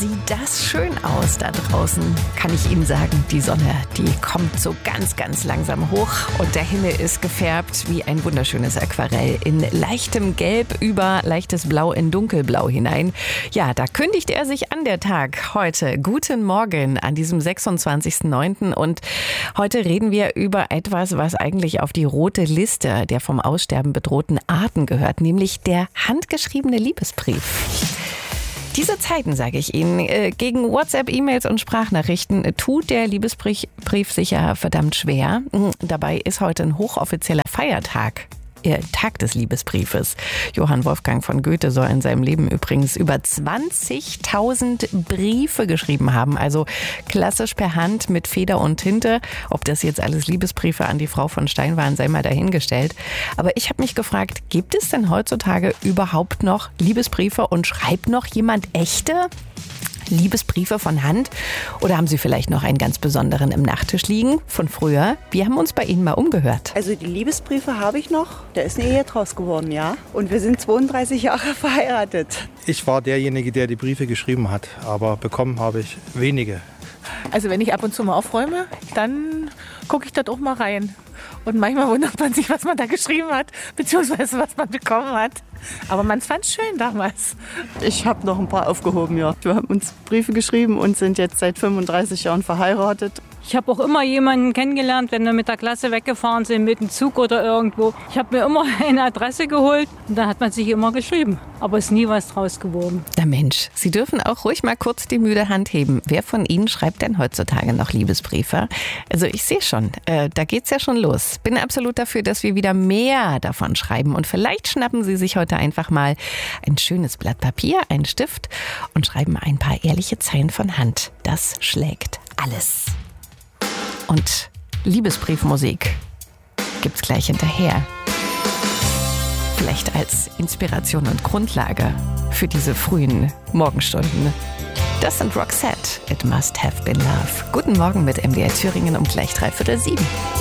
sieht das schön aus da draußen, kann ich Ihnen sagen. Die Sonne, die kommt so ganz, ganz langsam hoch und der Himmel ist gefärbt wie ein wunderschönes Aquarell in leichtem Gelb über leichtes Blau in Dunkelblau hinein. Ja, da kündigt er sich an, der Tag heute. Guten Morgen an diesem 26.09. und heute reden wir über etwas, was eigentlich auf die rote Liste der vom Aussterben bedrohten Arten gehört, nämlich der handgeschriebene Liebesbrief. Diese Zeiten, sage ich Ihnen, gegen WhatsApp, E-Mails und Sprachnachrichten tut der Liebesbrief sicher verdammt schwer. Dabei ist heute ein hochoffizieller Feiertag. Tag des Liebesbriefes. Johann Wolfgang von Goethe soll in seinem Leben übrigens über 20.000 Briefe geschrieben haben. Also klassisch per Hand mit Feder und Tinte. Ob das jetzt alles Liebesbriefe an die Frau von Stein waren, sei mal dahingestellt. Aber ich habe mich gefragt, gibt es denn heutzutage überhaupt noch Liebesbriefe und schreibt noch jemand echte Liebesbriefe von Hand? Oder haben Sie vielleicht noch einen ganz besonderen im Nachttisch liegen von früher? Wir haben uns bei Ihnen mal umgehört. Also die Liebesbriefe habe ich noch. Da ist eine Ehe draus geworden, ja. Und wir sind 32 Jahre verheiratet. Ich war derjenige, der die Briefe geschrieben hat, aber bekommen habe ich wenige. Also wenn ich ab und zu mal aufräume, dann gucke ich da auch mal rein. Und manchmal wundert man sich, was man da geschrieben hat, beziehungsweise was man bekommen hat. Aber man fand es schön damals. Ich habe noch ein paar aufgehoben, ja. Wir haben uns Briefe geschrieben und sind jetzt seit 35 Jahren verheiratet. Ich habe auch immer jemanden kennengelernt, wenn wir mit der Klasse weggefahren sind, mit dem Zug oder irgendwo. Ich habe mir immer eine Adresse geholt und da hat man sich immer geschrieben. Aber es ist nie was draus geworden. Na Mensch, Sie dürfen auch ruhig mal kurz die müde Hand heben. Wer von Ihnen schreibt denn heutzutage noch Liebesbriefe? Also ich sehe schon, da geht's ja schon los. Bin absolut dafür, dass wir wieder mehr davon schreiben. Und vielleicht schnappen Sie sich heute einfach mal ein schönes Blatt Papier, einen Stift und schreiben ein paar ehrliche Zeilen von Hand. Das schlägt alles. Und Liebesbriefmusik gibt's gleich hinterher. Vielleicht als Inspiration und Grundlage für diese frühen Morgenstunden. Das sind Roxette, It Must Have Been Love. Guten Morgen mit MDR Thüringen um gleich 6:45.